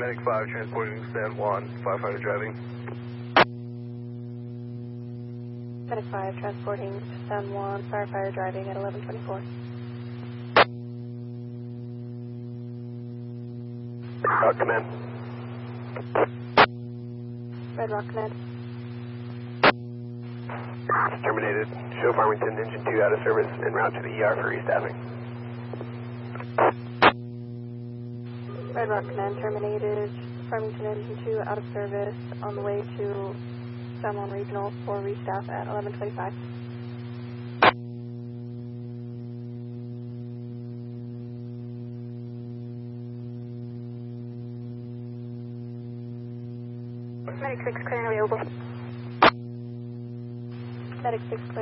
Medic 5 transporting San Juan, firefighter driving. Medic 5 transporting San Juan, firefighter driving at 1124. Rock command. Red Rock command. Terminated. Show Farmington engine 2 out of service en route to the ER for restaffing. Red Rock command terminated. Farmington engine 2 out of service on the way to San Juan Regional for restaff at 1125. Medic 6 clear and available. Medic 6 clear.